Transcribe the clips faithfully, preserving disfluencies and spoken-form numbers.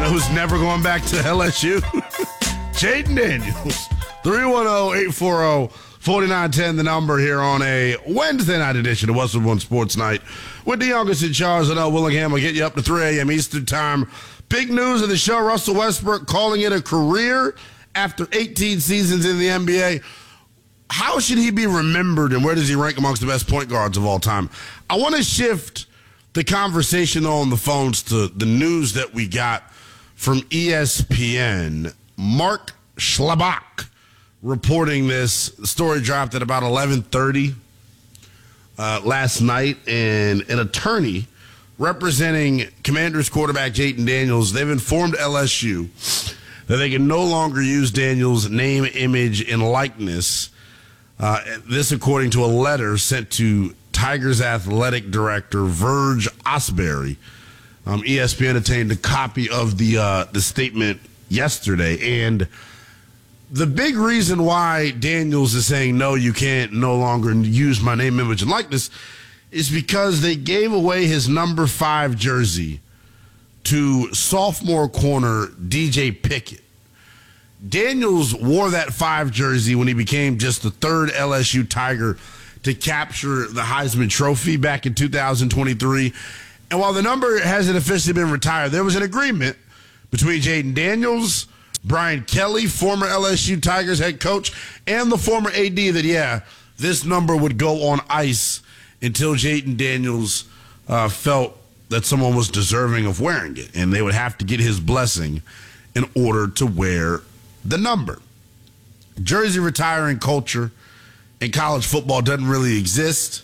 know who's never going back to L S U? Jayden Daniels. three one zero, eight four zero, four nine one zero, the number here on a Wednesday night edition of Westwood One Sports Night with the youngest in charge. L. Willingham will get you up to three a.m. Eastern Time. Big news of the show, Russell Westbrook calling it a career after eighteen seasons in the N B A. How should he be remembered, and where does he rank amongst the best point guards of all time? I want to shift the conversation on the phones to the news that we got from E S P N. Mark Schlabach reporting this. The story dropped at about eleven thirty uh, last night, and an attorney representing Commanders quarterback Jayden Daniels, they've informed L S U that they can no longer use Daniels' name, image, and likeness. Uh, this according to a letter sent to Tigers athletic director Verge Osbury. Um, E S P N obtained a copy of the uh, the statement yesterday, and the big reason why Daniels is saying, no, you can't no longer use my name, image, and likeness is because they gave away his number five jersey to sophomore corner D J Pickett. Daniels wore that five jersey when he became just the third L S U Tiger to capture the Heisman Trophy back in two thousand twenty-three. And while the number hasn't officially been retired, there was an agreement between Jayden Daniels, Brian Kelly, former L S U Tigers head coach, and the former A D that, yeah, this number would go on ice until Jayden Daniels uh, felt that someone was deserving of wearing it, and they would have to get his blessing in order to wear the number. Jersey retiring culture in college football doesn't really exist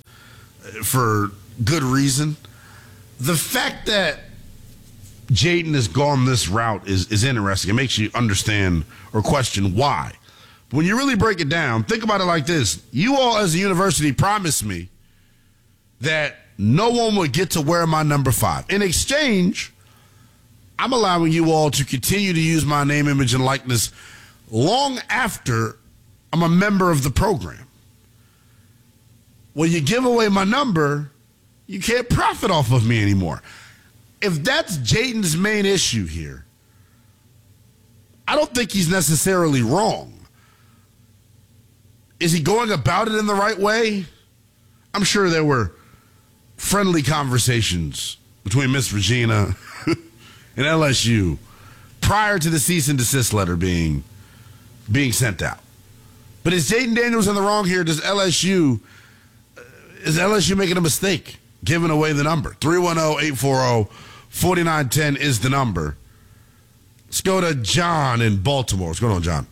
for good reason. The fact that Jayden has gone this route is, is interesting. It makes you understand or question why. When you really break it down, think about it like this. You all as a university promised me that no one would get to wear my number five. In exchange, I'm allowing you all to continue to use my name, image, and likeness long after I'm a member of the program. When you give away my number, you can't profit off of me anymore. If that's Jayden's main issue here, I don't think he's necessarily wrong. Is he going about it in the right way? I'm sure there were friendly conversations between Miss Regina and L S U prior to the cease and desist letter being being sent out. But is Jayden Daniels in the wrong here? Does L S U is L S U making a mistake giving away the number? three one zero, eight four zero, four nine one zero is the number. Let's go to John in Baltimore. What's going on, John?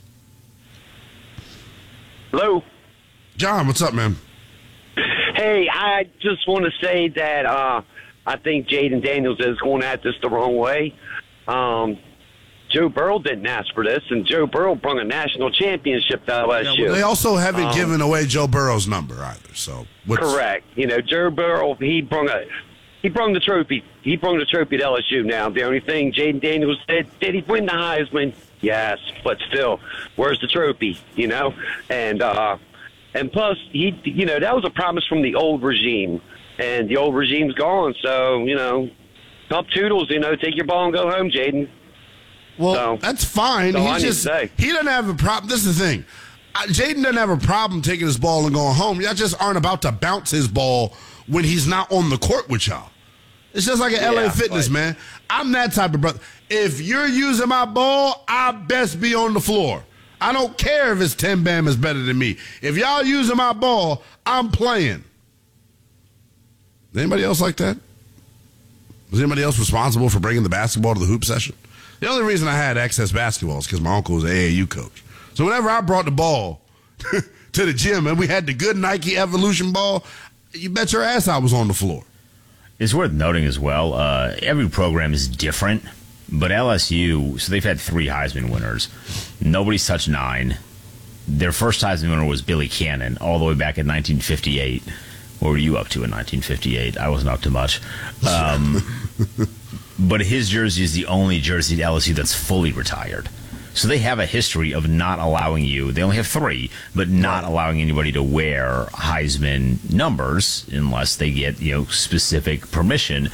Hello. John, what's up, man? Hey, I just want to say that uh, I think Jayden Daniels is going at this the wrong way. Um, Joe Burrow didn't ask for this, and Joe Burrow brought a national championship to L S U. Yeah, well, they also haven't um, given away Joe Burrow's number either. So what's... Correct. You know, Joe Burrow, he brought a he brought the trophy. He brought the trophy to L S U. Now, the only thing Jayden Daniels did, did he win the Heisman? Yes, but still, where's the trophy? You know, and uh, and plus, he, you know, that was a promise from the old regime, and the old regime's gone. So, you know, top toodles. You know, take your ball and go home, Jayden. Well, so, that's fine. He just he doesn't have a problem. This is the thing. Uh, Jayden doesn't have a problem taking his ball and going home. Y'all just aren't about to bounce his ball when he's not on the court with y'all. It's just like an yeah, L A Fitness, but, man. I'm that type of brother. If you're using my ball, I best be on the floor. I don't care if it's Tim Bam is better than me. If y'all using my ball, I'm playing. Anybody else like that? Was anybody else responsible for bringing the basketball to the hoop session? The only reason I had access basketball is because my uncle was an A A U coach. So whenever I brought the ball to the gym and we had the good Nike Evolution ball, you bet your ass I was on the floor. It's worth noting as well, uh, every program is different, but L S U, so they've had three Heisman winners. Nobody's touched nine. Their first Heisman winner was Billy Cannon, all the way back in nineteen fifty-eight. What were you up to in nineteen fifty-eight? I wasn't up to much. Um, but his jersey is the only jersey at L S U that's fully retired. So they have a history of not allowing you, they only have three, but not right. allowing anybody to wear Heisman numbers unless they get, you know, specific permission.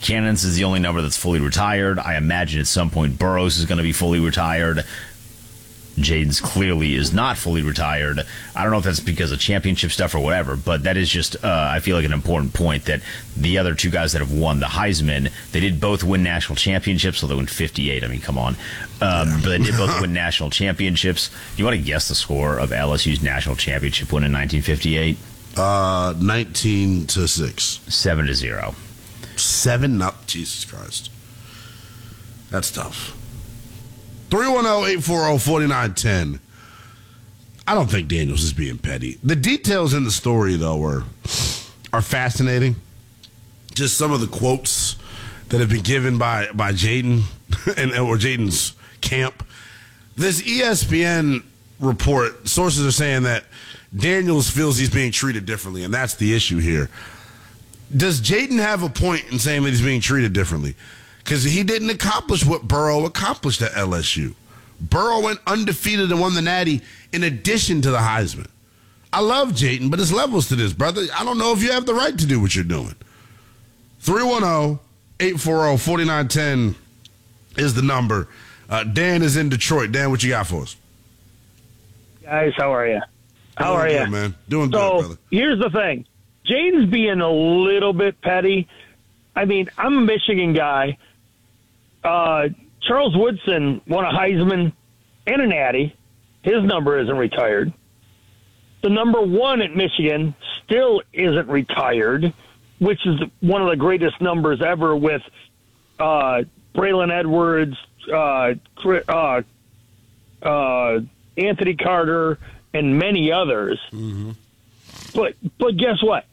Cannon's is the only number that's fully retired. I imagine at some point Burrows is going to be fully retired. Jaden's clearly is not fully retired. I don't know if that's because of championship stuff or whatever, but that is just, uh, I feel like, an important point that the other two guys that have won the Heisman, they did both win national championships, although in fifty-eight, I mean, come on. Um, but they did both win national championships. You want to guess the score of L S U's national championship win in nineteen fifty-eight? Uh, nineteen to six. Seven to zero. Seven? Up. Jesus Christ. That's tough. three one zero, eight four zero, four nine one zero. I don't think Daniels is being petty. The details in the story, though, are, are fascinating. Just some of the quotes that have been given by, by Jaden and or Jaden's camp. This E S P N report, sources are saying that Daniels feels he's being treated differently, and that's the issue here. Does Jaden have a point in saying that he's being treated differently? Because he didn't accomplish what Burrow accomplished at L S U. Burrow went undefeated and won the Natty in addition to the Heisman. I love Jaden, but there's levels to this, brother. I don't know if you have the right to do what you're doing. three one zero, eight four zero, four nine one zero is the number. Uh, Dan is in Detroit. Dan, what you got for us? Guys, how are you? How Doing are good, you? man? Doing so, good, brother. Here's the thing. Jaden's being a little bit petty. I mean, I'm a Michigan guy. Uh, Charles Woodson won a Heisman and a Natty. His number isn't retired. The number one at Michigan still isn't retired, which is one of the greatest numbers ever with uh, Braylon Edwards, uh, uh, uh, Anthony Carter, and many others. Mm-hmm. But but guess what?